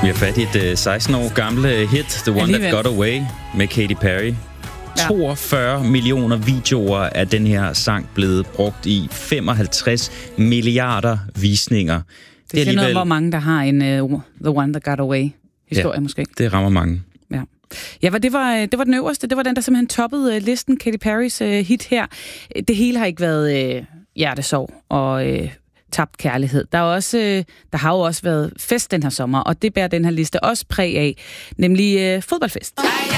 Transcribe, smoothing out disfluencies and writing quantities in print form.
Vi har fat i et 16 år gamle hit, The One That Got Away, med Katy Perry. 42 millioner videoer af den her sang blevet brugt i 55 milliarder visninger. Det er alligevel noget, hvor mange, der har en The One That Got Away historie måske. Det rammer mange. Ja, det var den øverste. Det var den, der simpelthen toppede listen, Katy Perrys hit her. Det hele har ikke været hjertesorg og tabt kærlighed. Der har jo også været fest den her sommer, og det bærer den her liste også præg af, nemlig fodboldfest.